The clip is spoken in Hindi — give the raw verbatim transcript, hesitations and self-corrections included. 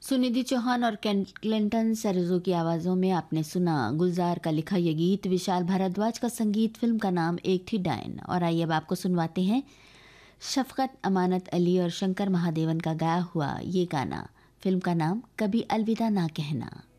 सुनिधि चौहान और क्लिंटन सेरेज़ो की आवाज़ों में आपने सुना गुलजार का लिखा ये गीत, विशाल भारद्वाज का संगीत। फिल्म का नाम एक थी डायन। और आइए अब आपको सुनवाते हैं शफकत अमानत अली और शंकर महादेवन का गाया हुआ ये गाना। फिल्म का नाम कभी अलविदा ना कहना।